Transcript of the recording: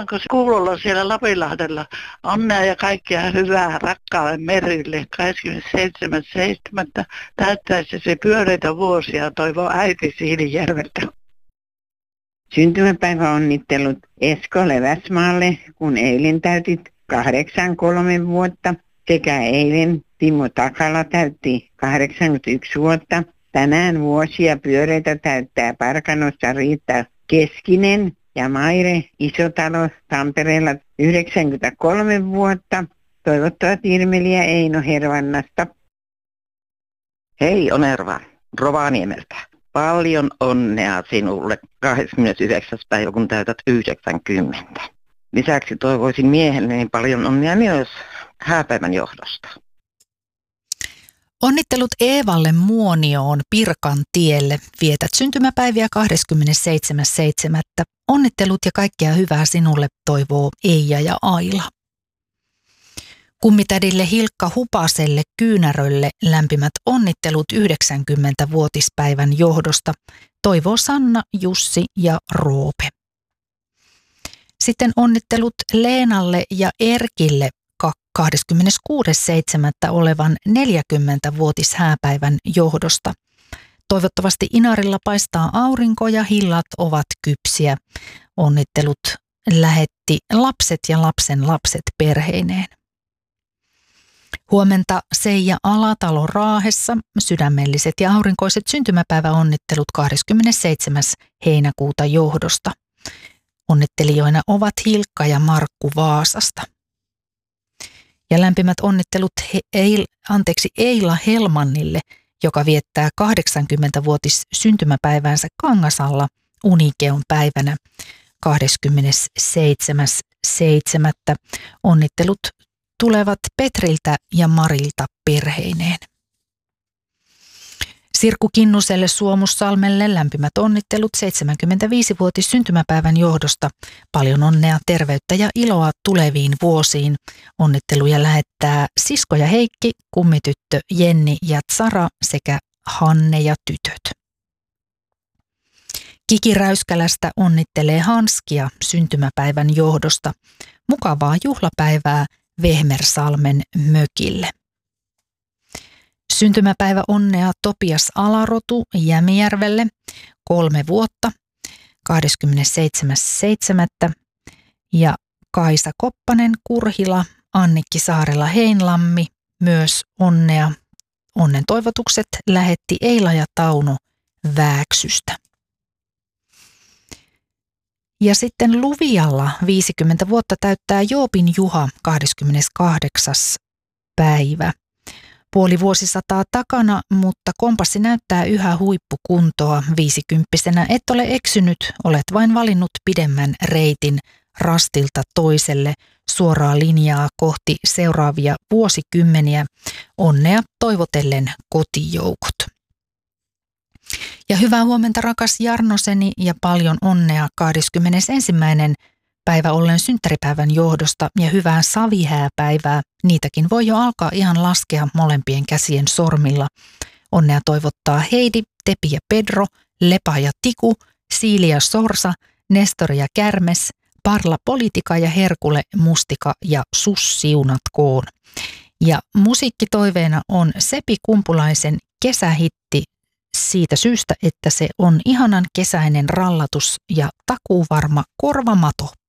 toivotanko kuulolla siellä Lapinlahdella onnea ja kaikkea hyvää rakkaalle Merille. 27.7. täyttäisi se pyöreitä vuosia, toivoo äiti Siilijärveltä. Syntymäpäiväonnittelut Esko Leväsmaalle, kun eilen täytit 83 vuotta. Sekä eilen Timo Takala täytti 81 vuotta. Tänään vuosia pyöreitä täyttää Parkanossa Riitta Keskinen ja Maire Isotalo Tampereella 93 vuotta. Toivottavat Irmeli ja Eino Hervannasta. Hei Onerva, Rovaniemeltä. Paljon onnea sinulle 29. päivä, kun täytät 90. Lisäksi toivoisin miehelleni paljon onnea myös hääpäivän johdosta. Onnittelut Eevalle Muonioon Pirkan tielle. Vietät syntymäpäiviä 27.7. Onnittelut ja kaikkea hyvää sinulle toivoo Eija ja Aila. Kummitädille Hilkka Hupaselle Kyynärölle lämpimät onnittelut 90-vuotispäivän johdosta. Toivoo Sanna, Jussi ja Roope. Sitten onnittelut Leenalle ja Erkille 26.7. olevan 40-vuotishääpäivän johdosta. Toivottavasti Inarilla paistaa aurinko ja hillat ovat kypsiä. Onnittelut lähetti lapset ja lapsen lapset perheineen. Huomenta Seija Alatalo Raahessa. Sydämelliset ja aurinkoiset syntymäpäiväonnittelut 27. heinäkuuta johdosta. Onnittelijoina ovat Hilkka ja Markku Vaasasta. Ja lämpimät onnittelut Eila Helmannille, joka viettää 80-vuotis syntymäpäiväänsä Kangasalla Unikeon päivänä 27.7. Onnittelut tulevat Petriltä ja Marilta perheineen. Sirkku Kinnuselle Suomussalmelle lämpimät onnittelut 75-vuotis syntymäpäivän johdosta. Paljon onnea, terveyttä ja iloa tuleviin vuosiin. Onnitteluja lähettää sisko ja Heikki, kummityttö Jenni ja Sara sekä Hanne ja tytöt. Kiki Räyskälästä onnittelee Hanskia syntymäpäivän johdosta. Mukavaa juhlapäivää Vehmersalmen mökille. Syntymäpäivä onnea Topias Alarotu Jämijärvelle 3 vuotta 27.7. ja Kaisa Koppanen Kurhila, Annikki Saarela Heinlammi myös onnea. Onnen toivotukset lähetti Eila ja Tauno Vääksystä. Ja sitten Luvialla 50 vuotta täyttää Joopin Juha 28. päivä. Puoli vuosisataa takana, mutta kompassi näyttää yhä huippukuntoa. 50-vuotiaana et ole eksynyt, olet vain valinnut pidemmän reitin rastilta toiselle suoraa linjaa kohti seuraavia vuosikymmeniä. Onnea toivotellen kotijoukot. Ja hyvää huomenta rakas Jarnoseni ja paljon onnea 21. päivä ollen synttäripäivän johdosta ja hyvää savihääpäivää. Niitäkin voi jo alkaa ihan laskea molempien käsien sormilla. Onnea toivottaa Heidi, Tepi ja Pedro, Lepa ja Tiku, Siili ja Sorsa, Nestori ja Kärmes, Parla Politika ja Herkule Mustika ja Sus siunatkoon. Ja musiikkitoiveena on Sepi Kumpulaisen kesähitti siitä syystä, että se on ihanan kesäinen rallatus ja takuuvarma korvamato.